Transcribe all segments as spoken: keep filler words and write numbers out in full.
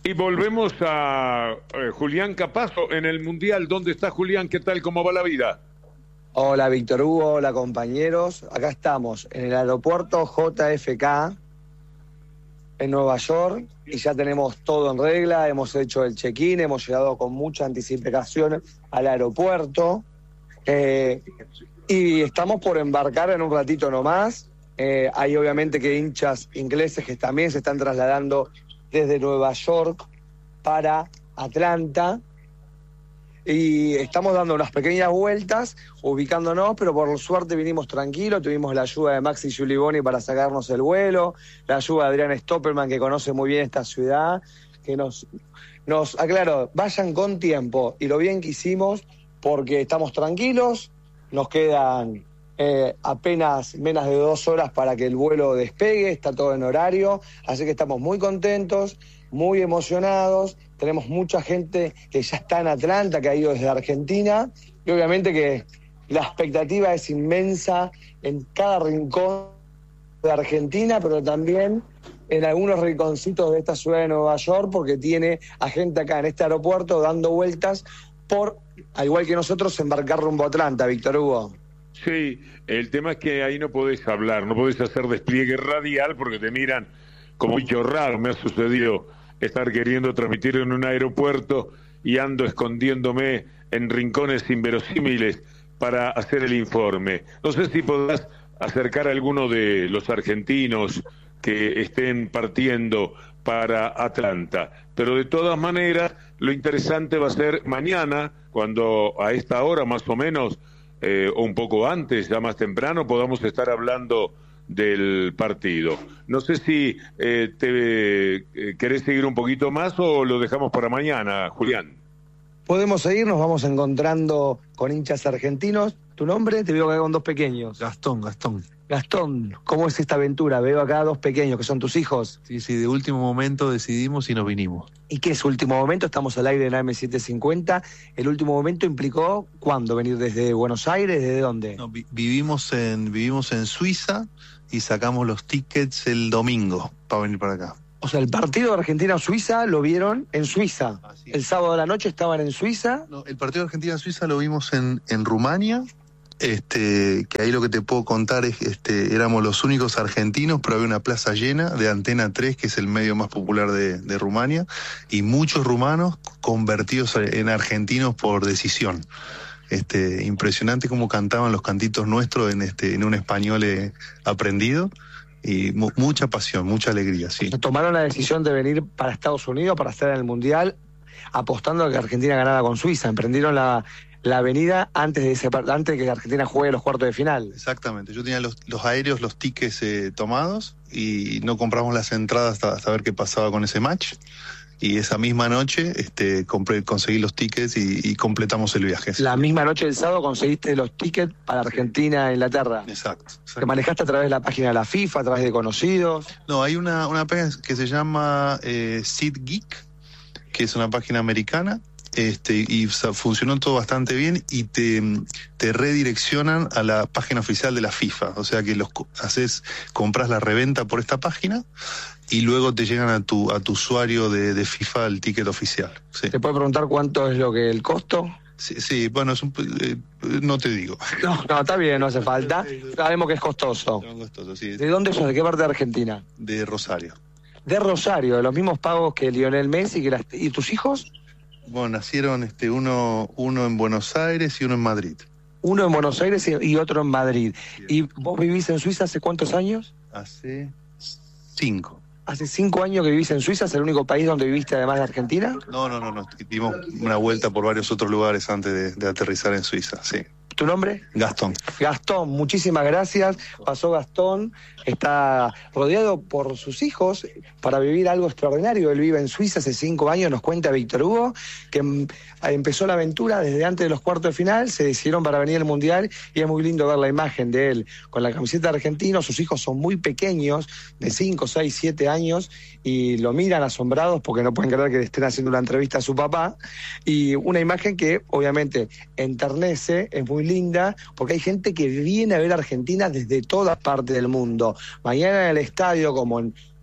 Y volvemos a eh, Julián Capazo en el Mundial. ¿Dónde está Julián? ¿Qué tal? ¿Cómo va la vida? Hola Víctor Hugo, hola compañeros. Acá estamos en el aeropuerto J F K en Nueva York y ya tenemos todo en regla. Hemos hecho el check-in, hemos llegado con mucha anticipación al aeropuerto eh, y estamos por embarcar en un ratito nomás. Eh, hay obviamente que hinchas ingleses que también se están trasladando desde Nueva York para Atlanta. Y estamos dando unas pequeñas vueltas, ubicándonos, pero por suerte vinimos tranquilos. Tuvimos la ayuda de Maxi Giuliboni para sacarnos el vuelo, la ayuda de Adrián Stoppelman, que conoce muy bien esta ciudad, que nos, nos aclaró, vayan con tiempo, y lo bien que hicimos, porque estamos tranquilos, nos quedan eh, apenas menos de dos horas para que el vuelo despegue, está todo en horario, así que estamos muy contentos, muy emocionados. Tenemos mucha gente que ya está en Atlanta, que ha ido desde Argentina, y obviamente que la expectativa es inmensa en cada rincón de Argentina, pero también en algunos rinconcitos de esta ciudad de Nueva York, porque tiene a gente acá en este aeropuerto dando vueltas por, al igual que nosotros, embarcar rumbo a Atlanta, Víctor Hugo. Sí, el tema es que ahí no podés hablar, no podés hacer despliegue radial porque te miran como bicho raro. Me ha sucedido estar queriendo transmitir en un aeropuerto y ando escondiéndome en rincones inverosímiles para hacer el informe. No sé si podrás acercar a alguno de los argentinos que estén partiendo para Atlanta, pero de todas maneras lo interesante va a ser mañana, cuando a esta hora más o menos, eh, o un poco antes, ya más temprano, podamos estar hablando del partido. No sé si eh, te eh, querés seguir un poquito más o lo dejamos para mañana, Julián. Podemos seguir, nos vamos encontrando con hinchas argentinos. ¿Tu nombre? Te veo acá con dos pequeños. Gastón, Gastón. Gastón, ¿cómo es esta aventura? Veo acá dos pequeños, que son tus hijos. Sí, sí, de último momento decidimos y nos vinimos. ¿Y qué es último momento? Estamos al aire en A M setecientos cincuenta. ¿El último momento implicó cuándo? ¿Venir desde Buenos Aires? ¿Desde dónde? No, vi- vivimos en vivimos en Suiza y sacamos los tickets el domingo para venir para acá. O sea, el partido de Argentina-Suiza lo vieron en Suiza. Así es. El sábado de la noche estaban en Suiza. No, el partido de Argentina-Suiza lo vimos en, en Rumania, este, que ahí lo que te puedo contar es que este, éramos los únicos argentinos, pero había una plaza llena de Antena tres, que es el medio más popular de, de Rumania, y muchos rumanos convertidos en argentinos por decisión. Este, impresionante cómo cantaban los cantitos nuestros en, este, en un español eh, aprendido. Y mu- mucha pasión, mucha alegría, sí. Tomaron la decisión de venir para Estados Unidos para estar en el Mundial, apostando a que Argentina ganara con Suiza. Emprendieron la, la avenida antes de ese par- antes de que Argentina juegue los cuartos de final. Exactamente, yo tenía los, los aéreos, los tickets eh, tomados y no compramos las entradas hasta, hasta ver qué pasaba con ese match. Y esa misma noche este, compré, conseguí los tickets y, y completamos el viaje. La misma noche del sábado conseguiste los tickets para Argentina e Inglaterra. Exacto, exacto. Te manejaste a través de la página de la FIFA, a través de conocidos. No, hay una, una página que se llama eh, SeatGeek, que es una página americana, este, y o sea, funcionó todo bastante bien y te, te redireccionan a la página oficial de la FIFA. O sea que los co- haces, compras la reventa por esta página y luego te llegan a tu, a tu usuario de, de FIFA el ticket oficial. Sí, ¿Te puedo preguntar cuánto es lo que el costo? sí, sí, bueno, es un, eh, no te digo. No, no, está bien, no hace falta. Sabemos que es costoso. No, costoso, sí, ¿De dónde sos? ¿De qué parte de Argentina? de Rosario. De Rosario, de los mismos pagos que Lionel Messi. Que las... ¿Y tus hijos? Bueno, nacieron este, uno, uno en Buenos Aires y uno en Madrid. Uno en Buenos Aires y y otro en Madrid. ¿Y vos vivís en Suiza hace cuántos años? Hace cinco. ¿Hace cinco años que vivís en Suiza? ¿Es el único país donde viviste además de Argentina? No, no, no, no. Dimos una vuelta por varios otros lugares antes de, de aterrizar en Suiza, sí. ¿Tu nombre? Gastón. Gastón, muchísimas gracias. Pasó Gastón, está rodeado por sus hijos para vivir algo extraordinario. Él vive en Suiza hace cinco años, nos cuenta Víctor Hugo, que mm, empezó la aventura desde antes de los cuartos de final, se decidieron para venir al Mundial y es muy lindo ver la imagen de él con la camiseta argentina. Sus hijos son muy pequeños, de cinco, seis, siete años, y lo miran asombrados porque no pueden creer que le estén haciendo una entrevista a su papá. Y una imagen que obviamente enternece, es muy linda, porque hay gente que viene a ver a Argentina desde todas partes del mundo. Mañana en el estadio, como en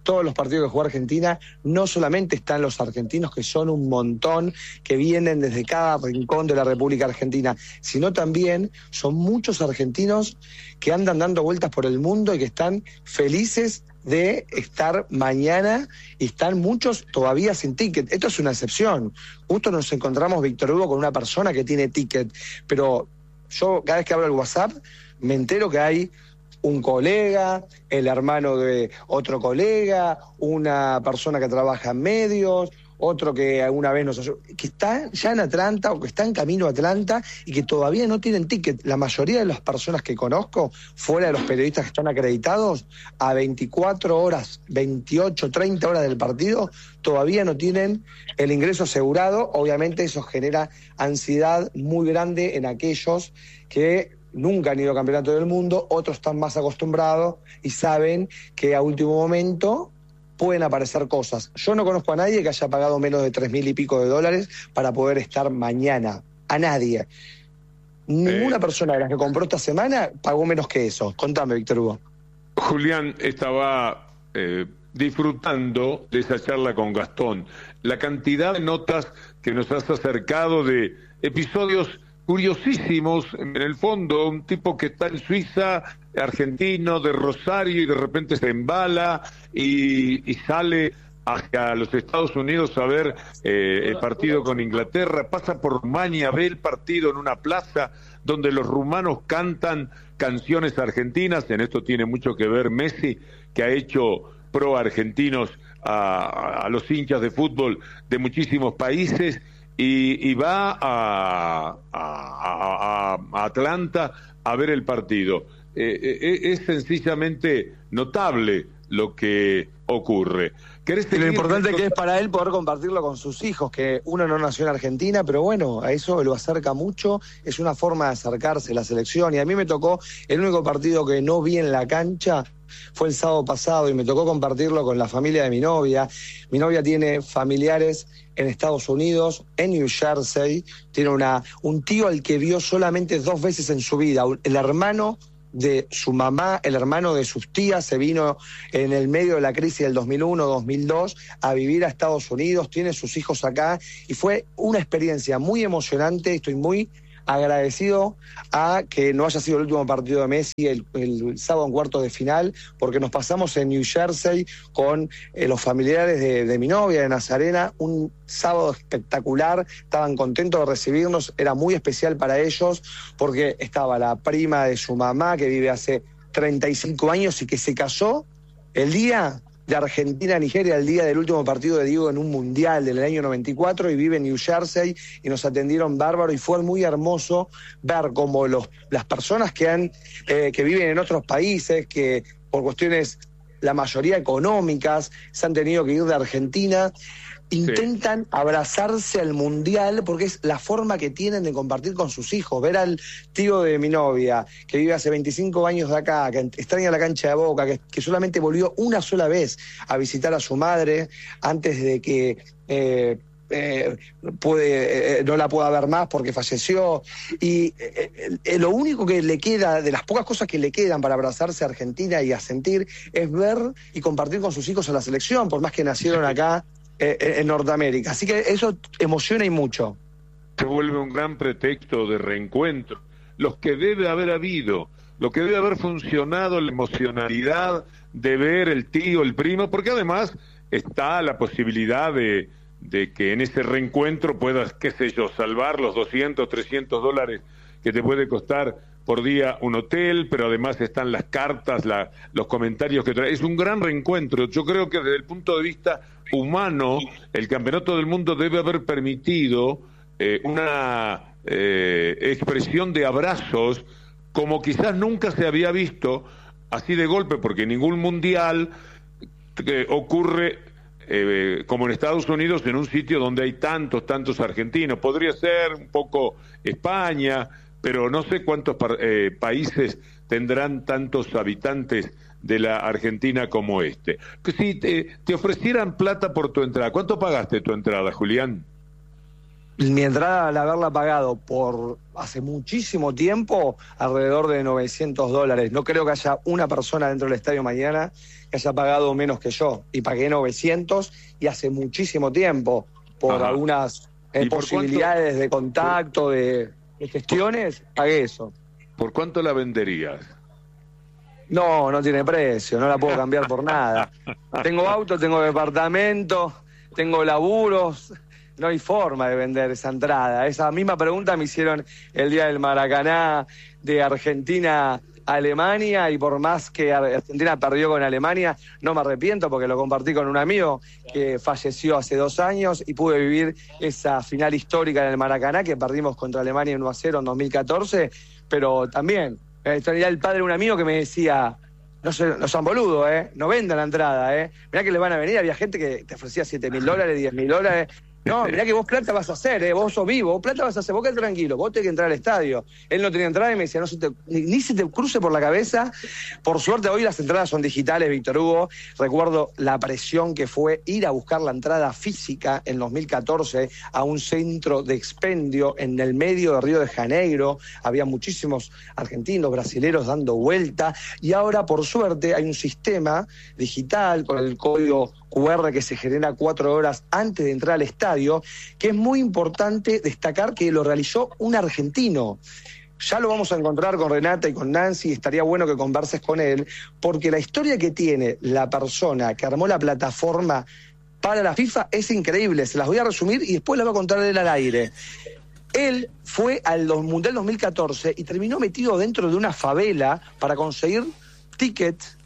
todos los partidos que juega Argentina, no solamente están los argentinos, que son un montón, que vienen desde cada rincón de la República Argentina, sino también son muchos argentinos que andan dando vueltas por el mundo y que están felices de estar mañana, y están muchos todavía sin ticket. Esto es una excepción. Justo nos encontramos, Víctor Hugo, con una persona que tiene ticket, pero yo cada vez que abro el WhatsApp me entero que hay un colega, el hermano de otro colega, una persona que trabaja en medios, otro que alguna vez nos ayudó, que está ya en Atlanta o que está en camino a Atlanta y que todavía no tienen ticket. La mayoría de las personas que conozco, fuera de los periodistas que están acreditados, a veinticuatro horas, veintiocho, treinta horas del partido, todavía no tienen el ingreso asegurado. Obviamente eso genera ansiedad muy grande en aquellos que nunca han ido a campeonato del mundo, otros están más acostumbrados y saben que a último momento pueden aparecer cosas. Yo no conozco a nadie que haya pagado menos de tres mil y pico de dólares para poder estar mañana. A nadie. Ninguna eh, persona de las que compró esta semana pagó menos que eso. Contame, Víctor Hugo. Julián estaba eh, disfrutando de esa charla con Gastón. La cantidad de notas que nos has acercado de episodios curiosísimos, en el fondo, un tipo que está en Suiza, argentino, de Rosario, y de repente se embala y, y sale hacia los Estados Unidos a ver eh, el partido con Inglaterra, pasa por Rumania, ve el partido en una plaza donde los rumanos cantan canciones argentinas. En esto tiene mucho que ver Messi, que ha hecho pro argentinos a, a los hinchas de fútbol de muchísimos países. Y, y va a, a, a, a Atlanta a ver el partido. Eh, eh, es sencillamente notable lo que ocurre. Y lo importante que es para él poder compartirlo con sus hijos, que uno no nació en Argentina, pero bueno, a eso lo acerca mucho, es una forma de acercarse a la selección. Y a mí me tocó, el único partido que no vi en la cancha fue el sábado pasado, y me tocó compartirlo con la familia de mi novia. Mi novia tiene familiares en Estados Unidos, en New Jersey, tiene una, un tío al que vio solamente dos veces en su vida, el hermano de su mamá, el hermano de sus tías, se vino en el medio de la crisis del dos mil uno, dos mil dos a vivir a Estados Unidos, tiene sus hijos acá, y fue una experiencia muy emocionante. Estoy muy agradecido a que no haya sido el último partido de Messi el, el sábado en cuartos de final, porque nos pasamos en New Jersey con eh, los familiares de, de mi novia, de Nazarena, un sábado espectacular, estaban contentos de recibirnos, era muy especial para ellos, porque estaba la prima de su mamá, que vive hace treinta y cinco años y que se casó el día de Argentina-Nigeria, el día del último partido de Diego en un mundial del año noventa y cuatro, y vive en New Jersey, y nos atendieron bárbaro, y fue muy hermoso ver cómo los, las personas que han eh, que viven en otros países, que por cuestiones, la mayoría económicas, se han tenido que ir de Argentina, intentan sí. abrazarse al mundial, porque es la forma que tienen de compartir con sus hijos. Ver al tío de mi novia, que vive hace veinticinco años de acá, que extraña la cancha de Boca, que, que solamente volvió una sola vez a visitar a su madre antes de que eh, eh, puede, eh, no la pueda ver más porque falleció. Y eh, eh, lo único que le queda, de las pocas cosas que le quedan para abrazarse a Argentina y a sentir, es ver y compartir con sus hijos a la selección, por más que nacieron acá Eh, en Norteamérica. Así que eso emociona y mucho. Se vuelve un gran pretexto de reencuentro. Los que debe haber habido, lo que debe haber funcionado, la emocionalidad de ver el tío, el primo, porque además está la posibilidad de, de que en ese reencuentro puedas, qué sé yo, salvar los doscientos, trescientos dólares que te puede costar por día un hotel, pero además están las cartas, la, los comentarios que trae. Es un gran reencuentro. Yo creo que desde el punto de vista humano, el Campeonato del Mundo debe haber permitido eh, una eh, expresión de abrazos como quizás nunca se había visto así de golpe, porque ningún mundial eh, ocurre eh, como en Estados Unidos, en un sitio donde hay tantos, tantos argentinos. Podría ser un poco España, pero no sé cuántos eh, países tendrán tantos habitantes de la Argentina como este. Si te, te ofrecieran plata por tu entrada, ¿cuánto pagaste tu entrada, Julián? mi entrada, al haberla pagado por hace muchísimo tiempo, alrededor de novecientos dólares. No creo que haya una persona dentro del estadio mañana que haya pagado menos que yo. Y pagué novecientos y hace muchísimo tiempo, por Ajá. algunas eh, por posibilidades cuánto? de contacto, de, de gestiones, pagué eso. ¿Por cuánto la venderías? No, no tiene precio, no la puedo cambiar por nada. Tengo auto, tengo departamento, tengo laburos. No hay forma de vender esa entrada. Esa misma pregunta me hicieron el día del Maracaná de Argentina a Alemania, y por más que Argentina perdió con Alemania, no me arrepiento porque lo compartí con un amigo que falleció hace dos años y pude vivir esa final histórica en el Maracaná que perdimos contra Alemania uno a cero en dos mil catorce, pero también, tenía el padre de un amigo que me decía... No, se, no son boludos, ¿eh? No vendan la entrada, ¿eh? Mirá que le van a venir, había gente que te ofrecía siete mil dólares, diez mil dólares... No, mirá que vos plata vas a hacer, ¿eh? Vos sos vivo, vos plata vas a hacer, vos quedate tranquilo, vos tenés que entrar al estadio. Él no tenía entrada y me decía, no se te, ni, ni se te cruce por la cabeza. Por suerte hoy las entradas son digitales, Víctor Hugo. Recuerdo la presión que fue ir a buscar la entrada física en dos mil catorce a un centro de expendio en el medio de Río de Janeiro. Había muchísimos argentinos, brasileros dando vuelta. Y ahora, por suerte, hay un sistema digital con el código cu erre que se genera cuatro horas antes de entrar al estadio, que es muy importante destacar que lo realizó un argentino. Ya lo vamos a encontrar con Renata y con Nancy, y estaría bueno que converses con él, porque la historia que tiene la persona que armó la plataforma para la FIFA es increíble. Se las voy a resumir y después las voy a contar él al aire. Él fue al Mundial dos mil catorce y terminó metido dentro de una favela para conseguir tickets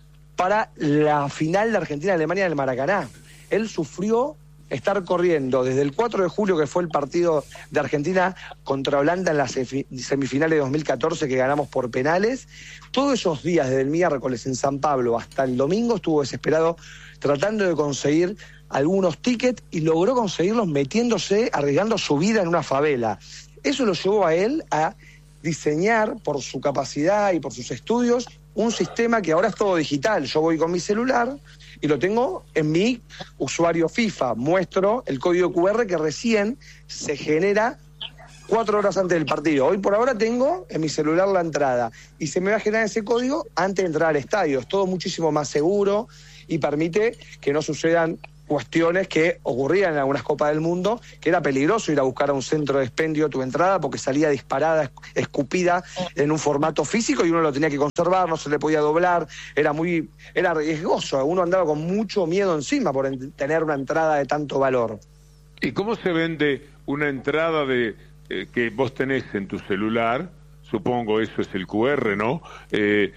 para la final de Argentina-Alemania en el Maracaná. Él sufrió estar corriendo desde el cuatro de julio, que fue el partido de Argentina contra Holanda en las semifinales de dos mil catorce, que ganamos por penales. Todos esos días, desde el miércoles en San Pablo hasta el domingo, estuvo desesperado tratando de conseguir algunos tickets y logró conseguirlos metiéndose, arriesgando su vida en una favela. Eso lo llevó a él a diseñar, por su capacidad y por sus estudios, un sistema que ahora es todo digital. Yo voy con mi celular y lo tengo en mi usuario FIFA. Muestro el código cu erre que recién se genera cuatro horas antes del partido. Hoy por ahora tengo en mi celular la entrada y se me va a generar ese código antes de entrar al estadio. Es todo muchísimo más seguro y permite que no sucedan cuestiones que ocurrían en algunas Copas del Mundo, que era peligroso ir a buscar a un centro de expendio tu entrada porque salía disparada, escupida en un formato físico y uno lo tenía que conservar, no se le podía doblar, era muy, era riesgoso, uno andaba con mucho miedo encima por tener una entrada de tanto valor. ¿Y cómo se vende una entrada de eh, que vos tenés en tu celular? Supongo eso es el cu erre, ¿no? Eh,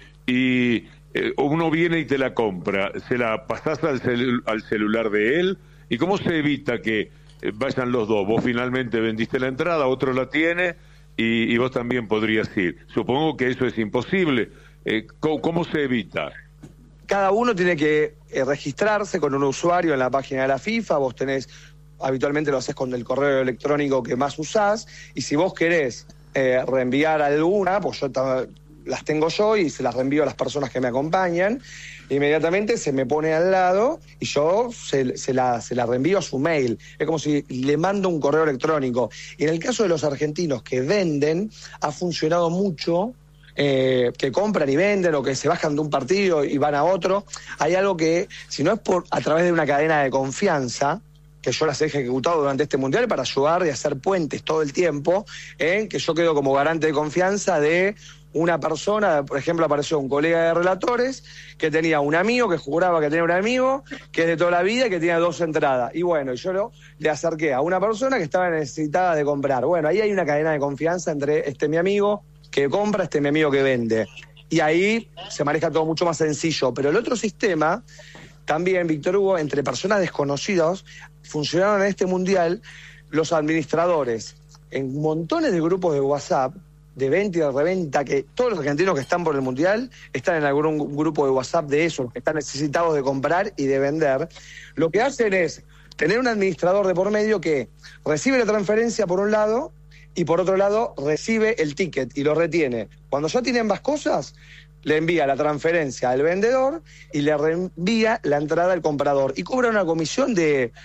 y uno viene y te la compra, se la pasás al, celu- al celular de él, ¿y cómo se evita que vayan los dos? Vos finalmente vendiste la entrada, otro la tiene, y, y vos también podrías ir. Supongo que eso es imposible. Eh, ¿cómo, ¿Cómo se evita? Cada uno tiene que eh, registrarse con un usuario en la página de la FIFA. Vos tenés, habitualmente lo haces con el correo electrónico que más usás, y si vos querés eh, reenviar alguna, pues yo... T- las tengo yo y se las reenvío a las personas que me acompañan, inmediatamente se me pone al lado y yo se, se, la, se la reenvío a su mail. Es como si le mando un correo electrónico. Y en el caso de los argentinos que venden, ha funcionado mucho, eh, que compran y venden o que se bajan de un partido y van a otro. Hay algo que, si no es por a través de una cadena de confianza, que yo las he ejecutado durante este mundial para ayudar y hacer puentes todo el tiempo, en que yo quedo como garante de confianza de una persona. Por ejemplo, apareció un colega de relatores que tenía un amigo, que juraba que tenía un amigo, que es de toda la vida y que tenía dos entradas. Y bueno, yo lo, le acerqué a una persona que estaba necesitada de comprar. Bueno, ahí hay una cadena de confianza entre este mi amigo que compra, este mi amigo que vende. Y ahí se maneja todo mucho más sencillo. Pero el otro sistema, también, Víctor Hugo, entre personas desconocidas, funcionaron en este mundial los administradores en montones de grupos de WhatsApp, de venta y de reventa, que todos los argentinos que están por el Mundial están en algún grupo de WhatsApp de esos, que están necesitados de comprar y de vender. Lo que hacen es tener un administrador de por medio que recibe la transferencia por un lado y por otro lado recibe el ticket y lo retiene. Cuando ya tiene ambas cosas, le envía la transferencia al vendedor y le reenvía la entrada al comprador y cobra una comisión de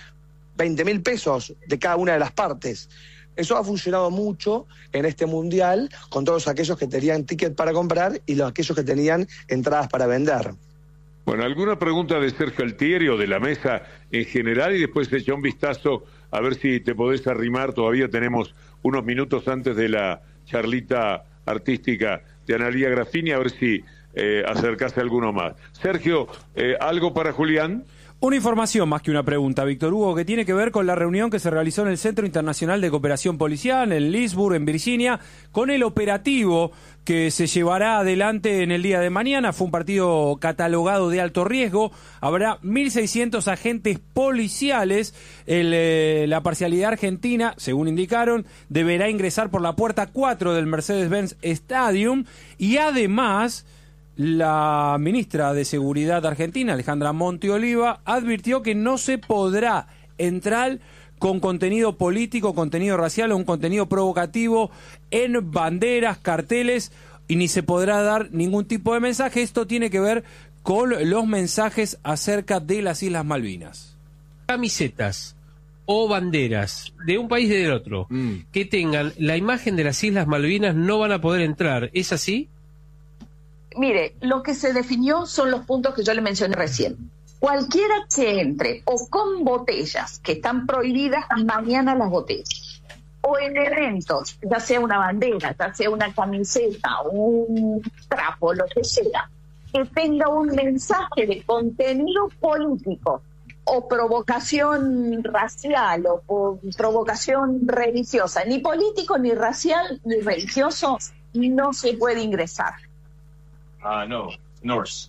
veinte mil pesos de cada una de las partes. Eso ha funcionado mucho en este mundial con todos aquellos que tenían ticket para comprar y los aquellos que tenían entradas para vender. Bueno, ¿alguna pregunta de Sergio Altieri o de la mesa en general? Y después echa un vistazo a ver si te podés arrimar. Todavía tenemos unos minutos antes de la charlita artística de Analía Graffini, a ver si eh, acercase alguno más. Sergio, eh, ¿algo para Julián? Una información más que una pregunta, Víctor Hugo, que tiene que ver con la reunión que se realizó en el Centro Internacional de Cooperación Policial, en Leesburg, en Virginia, con el operativo que se llevará adelante en el día de mañana. Fue un partido catalogado de alto riesgo. Habrá mil seiscientos agentes policiales. El, eh, la parcialidad argentina, según indicaron, deberá ingresar por la puerta cuatro del Mercedes-Benz Stadium. Y además, la ministra de Seguridad argentina, Alejandra Monteoliva, advirtió que no se podrá entrar con contenido político, contenido racial o un contenido provocativo en banderas, carteles, y ni se podrá dar ningún tipo de mensaje. Esto tiene que ver con los mensajes acerca de las Islas Malvinas. Camisetas o banderas de un país y del otro mm. que tengan la imagen de las Islas Malvinas no van a poder entrar. ¿Es así? Mire, lo que se definió son los puntos que yo le mencioné recién. Cualquiera que entre o con botellas que están prohibidas, mañana las botellas, o en eventos, ya sea una bandera, ya sea una camiseta, un trapo, lo que sea, que tenga un mensaje de contenido político o provocación racial o, o provocación religiosa, ni político, ni racial, ni religioso, no se puede ingresar. Ah, uh, no, Norse.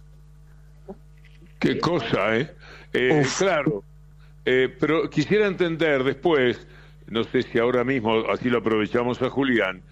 Qué cosa, ¿eh? eh claro, eh, pero quisiera entender después, no sé si ahora mismo, así lo aprovechamos a Julián,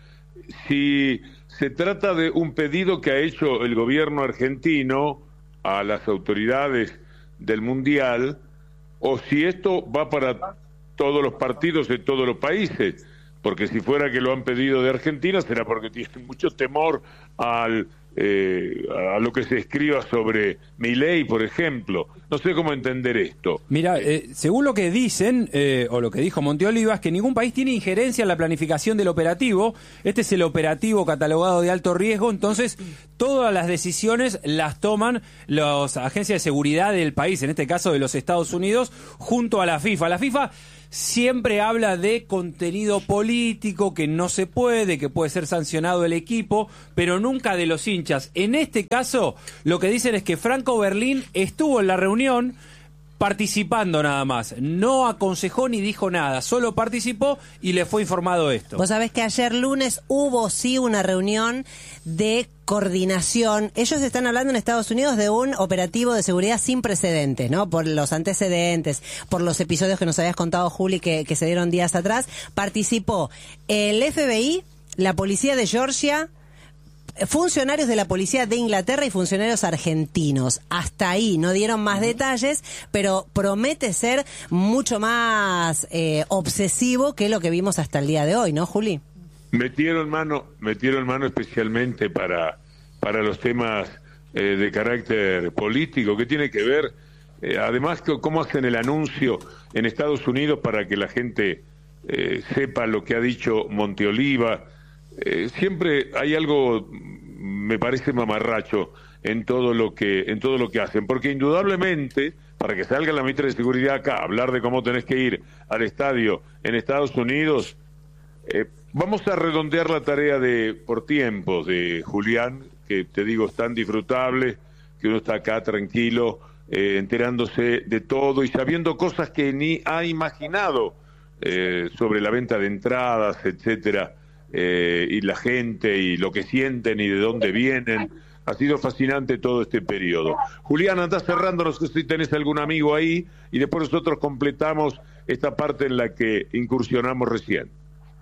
si se trata de un pedido que ha hecho el gobierno argentino a las autoridades del Mundial, o si esto va para todos los partidos de todos los países, porque si fuera que lo han pedido de Argentina será porque tienen mucho temor al... Eh, a lo que se escriba sobre Milei, por ejemplo. No sé cómo entender esto. Mira, eh, según lo que dicen, eh, o lo que dijo Monteoliva, es que ningún país tiene injerencia en la planificación del operativo. Este es el operativo catalogado de alto riesgo, entonces todas las decisiones las toman las agencias de seguridad del país, en este caso de los Estados Unidos, junto a la FIFA. La FIFA siempre habla de contenido político, que no se puede, que puede ser sancionado el equipo, pero nunca de los hinchas. En este caso, lo que dicen es que Franco Berlín estuvo en la reunión participando nada más. No aconsejó ni dijo nada, solo participó y le fue informado esto. Vos sabés que ayer lunes hubo sí una reunión de coordinación. Ellos están hablando en Estados Unidos de un operativo de seguridad sin precedentes, ¿no? Por los antecedentes, por los episodios que nos habías contado, Juli, que, que se dieron días atrás. Participó el F B I, la policía de Georgia, funcionarios de la policía de Inglaterra y funcionarios argentinos. Hasta ahí no dieron más detalles, pero promete ser mucho más eh, obsesivo que lo que vimos hasta el día de hoy, ¿no, Juli? Metieron mano, metieron mano especialmente para, para los temas eh, de carácter político, que tiene que ver, eh, además, cómo hacen el anuncio en Estados Unidos para que la gente eh, sepa lo que ha dicho Monteoliva. Eh, siempre hay algo, me parece mamarracho, en todo lo que en todo lo que hacen, porque indudablemente, para que salga la ministra de Seguridad acá a hablar de cómo tenés que ir al estadio en Estados Unidos, eh, vamos a redondear la tarea de por tiempos de Julián, que te digo es tan disfrutable, que uno está acá tranquilo, eh, enterándose de todo y sabiendo cosas que ni ha imaginado eh, sobre la venta de entradas, etcétera. Eh, y la gente y lo que sienten y de dónde vienen. Ha sido fascinante todo este periodo. Julián, andás cerrando, no sé si tenés algún amigo ahí y después nosotros completamos esta parte en la que incursionamos recién.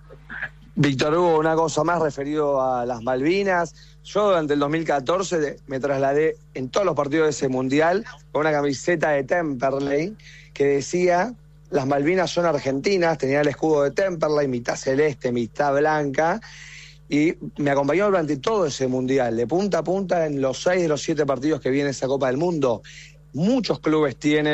Víctor Hugo, una cosa más referido a las Malvinas. Yo durante el dos mil catorce me trasladé en todos los partidos de ese mundial con una camiseta de Temperley que decía: las Malvinas son argentinas. Tenía el escudo de Temperley, mitad celeste, mitad blanca, y me acompañó durante todo ese mundial, de punta a punta, en los seis de los siete partidos que viene esa Copa del Mundo. Muchos clubes tienen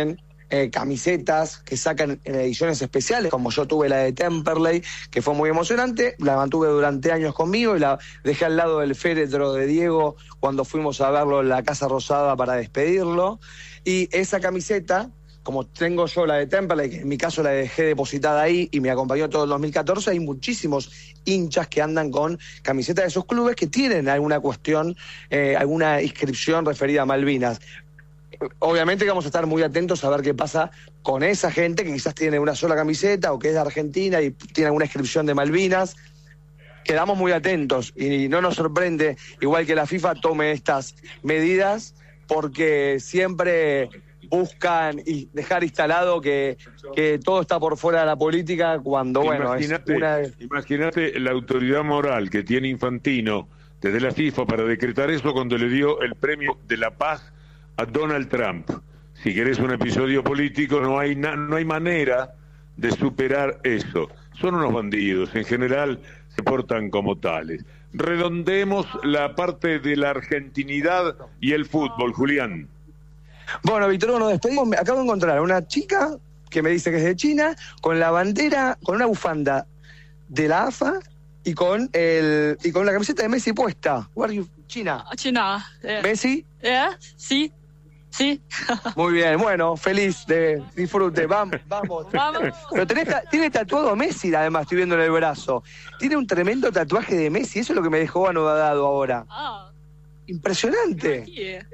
eh, camisetas que sacan en ediciones especiales, como yo tuve la de Temperley, que fue muy emocionante, la mantuve durante años conmigo y la dejé al lado del féretro de Diego cuando fuimos a verlo en la Casa Rosada para despedirlo, y esa camiseta, como tengo yo la de Temperley, que en mi caso la dejé depositada ahí y me acompañó todo el dos mil catorce, hay muchísimos hinchas que andan con camisetas de esos clubes que tienen alguna cuestión, eh, alguna inscripción referida a Malvinas. Obviamente que vamos a estar muy atentos a ver qué pasa con esa gente que quizás tiene una sola camiseta o que es de Argentina y tiene alguna inscripción de Malvinas. Quedamos muy atentos y no nos sorprende, igual que la FIFA tome estas medidas, porque siempre buscan y dejar instalado que, que todo está por fuera de la política cuando, bueno, imagínate, es una... Imagínate la autoridad moral que tiene Infantino desde la FIFA para decretar eso cuando le dio el premio de la paz a Donald Trump. Si querés un episodio político, no hay na- no hay manera de superar eso. Son unos bandidos, en general se portan como tales. Redondemos la parte de la argentinidad y el fútbol, Julián. Bueno, Víctor, nos despedimos. Me acabo de encontrar a una chica que me dice que es de China, con la bandera, con una bufanda de la A F A y con el y con la camiseta de Messi puesta. Where are you? China. China. Yeah. ¿Messi? Yeah, sí. Sí. Muy bien, bueno, feliz, de disfrute, vamos, vamos. Vamos. Pero tenés, tiene tatuado Messi, además, estoy viendo en el brazo. Tiene un tremendo tatuaje de Messi, eso es lo que me dejó anodado ahora. Ah. Impresionante. Yeah.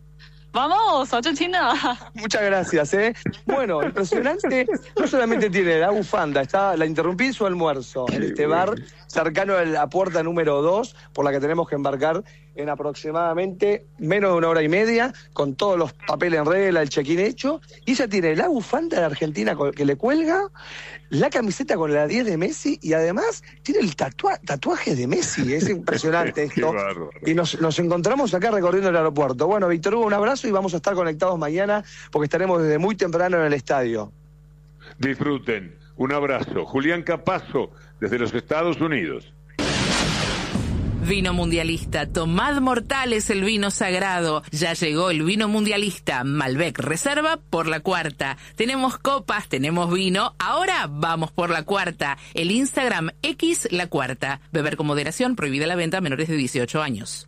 Vamos, Argentina. Muchas gracias, ¿eh? Bueno, impresionante. No solamente tiene la bufanda, está, la interrumpí en su almuerzo, en este bar cercano a la puerta número dos, por la que tenemos que embarcar en aproximadamente menos de una hora y media, con todos los papeles en regla, el check-in hecho, y ella tiene la bufanda de Argentina que le cuelga, la camiseta con la diez de Messi, y además tiene el tatua- tatuaje de Messi. Es impresionante esto. Y nos, nos encontramos acá recorriendo el aeropuerto. Bueno, Víctor Hugo, un abrazo y vamos a estar conectados mañana porque estaremos desde muy temprano en el estadio. Disfruten. Un abrazo. Julián Capazo, desde los Estados Unidos. Vino mundialista, tomad mortales el vino sagrado. Ya llegó el vino mundialista, Malbec Reserva por la cuarta. Tenemos copas, tenemos vino, ahora vamos por la cuarta. El Instagram X La Cuarta. Beber con moderación, prohibida la venta a menores de dieciocho años.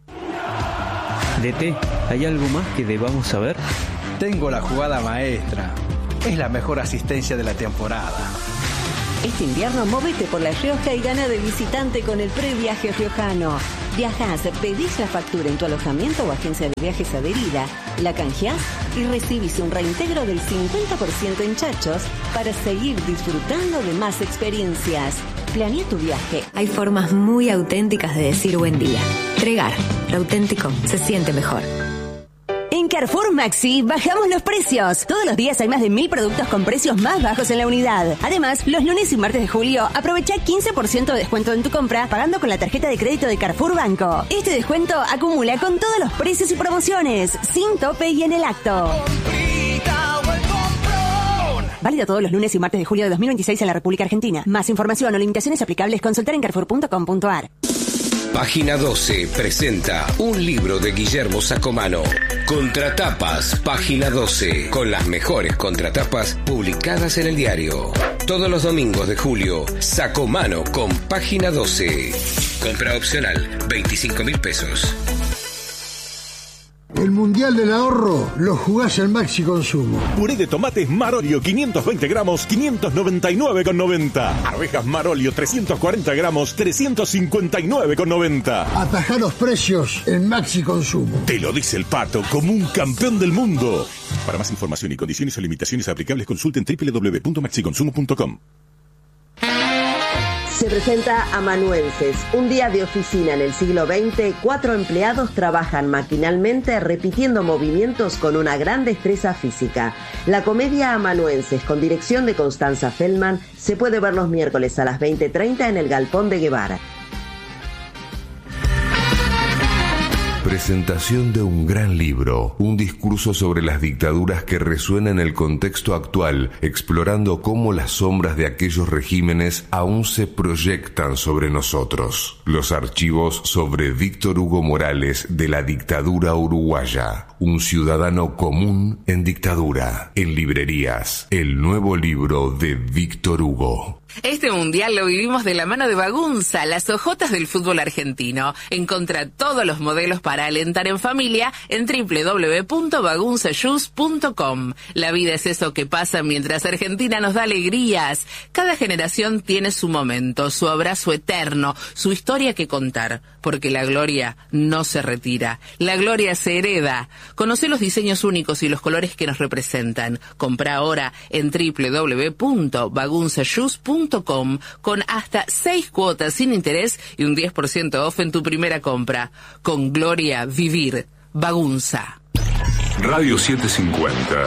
D T, ¿hay algo más que debamos saber? Tengo la jugada maestra. Es la mejor asistencia de la temporada. Este invierno móvete por La Rioja y gana de visitante con el previaje riojano. Viajás, pedís la factura en tu alojamiento o agencia de viajes adherida, la canjeás y recibís un reintegro del cincuenta por ciento en chachos para seguir disfrutando de más experiencias. Planea tu viaje. Hay formas muy auténticas de decir buen día. Tregar, lo auténtico se siente mejor. En Carrefour Maxi bajamos los precios. Todos los días hay más de mil productos con precios más bajos en la unidad. Además, los lunes y martes de julio aprovecha quince por ciento de descuento en tu compra pagando con la tarjeta de crédito de Carrefour Banco. Este descuento acumula con todos los precios y promociones, sin tope y en el acto. Válido todos los lunes y martes de julio de dos mil veintiséis en la República Argentina. Más información o limitaciones aplicables consultar en carrefour punto com punto a r. Página doce presenta un libro de Guillermo Sacomano. Contratapas, Página doce, con las mejores contratapas publicadas en el diario. Todos los domingos de julio, Sacomano con Página doce. Compra opcional, veinticinco mil pesos. El Mundial del Ahorro lo jugás en Maxi Consumo. Puré de tomates Marolio quinientos veinte gramos, quinientos noventa y nueve con noventa. Arvejas Marolio trescientos cuarenta gramos, trescientos cincuenta y nueve con noventa. Atajá los precios en Maxi Consumo. Te lo dice el Pato como un campeón del mundo. Para más información y condiciones o limitaciones aplicables, consulten doble u doble u doble u punto maxi consumo punto com. Se presenta Amanuenses, un día de oficina en el siglo veinte. Cuatro empleados trabajan maquinalmente repitiendo movimientos con una gran destreza física. La comedia Amanuenses, con dirección de Constanza Feldman, se puede ver los miércoles a las veinte treinta en el Galpón de Guevara. Presentación de un gran libro, un discurso sobre las dictaduras que resuena en el contexto actual, explorando cómo las sombras de aquellos regímenes aún se proyectan sobre nosotros. Los archivos sobre Víctor Hugo Morales de la dictadura uruguaya, un ciudadano común en dictadura. En librerías, el nuevo libro de Víctor Hugo. Este mundial lo vivimos de la mano de Bagunza, las hojotas del fútbol argentino. Encontra todos los modelos para alentar en familia en doble u doble u doble u punto bagunza shoes punto com. La vida es eso que pasa mientras Argentina nos da alegrías. Cada generación tiene su momento, su abrazo eterno, su historia que contar, porque la gloria no se retira. La gloria se hereda. Conoce los diseños únicos y los colores que nos representan. Compra ahora en doble u doble u doble u punto bagunza shoes punto com con hasta seis cuotas sin interés y un diez por ciento off en tu primera compra. Con gloria, vivir. Bagunza. Radio setecientos cincuenta.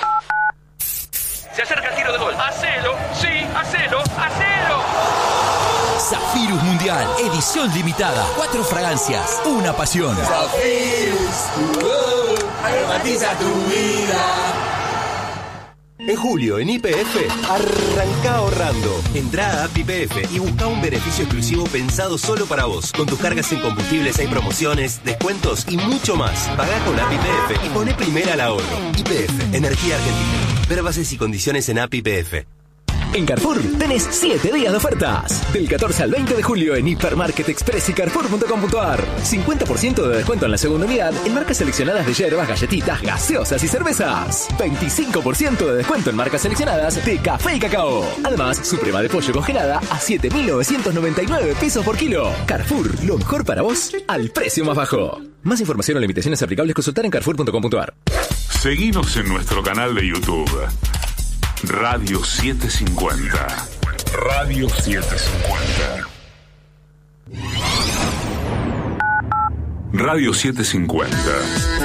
Se acerca el tiro de gol. ¡Hacelo! ¡Sí! ¡Hacelo! ¡Hacelo! Zafirus Mundial, edición limitada. Cuatro fragancias, una pasión. Zafirus, tu gol, aromatiza tu vida. En julio, en Y P F, arranca ahorrando. Entrá a App Y P F y busca un beneficio exclusivo pensado solo para vos. Con tus cargas en combustibles hay promociones, descuentos y mucho más. Pagá con App Y P F y poné primera al ahorro. Y P F, Energía Argentina. Ver bases y condiciones en App Y P F. En Carrefour tenés siete días de ofertas. Del catorce al veinte de julio en Hipermarket Express y Carrefour punto com punto ar. cincuenta por ciento de descuento en la segunda unidad en marcas seleccionadas de hierbas, galletitas, gaseosas y cervezas. veinticinco por ciento de descuento en marcas seleccionadas de café y cacao. Además, suprema de pollo congelada a siete mil novecientos noventa y nueve pesos por kilo. Carrefour, lo mejor para vos al precio más bajo. Más información o limitaciones aplicables consultar en Carrefour punto com punto ar. Seguinos en nuestro canal de YouTube. Radio setecientos cincuenta. Radio setecientos cincuenta. Radio setecientos cincuenta.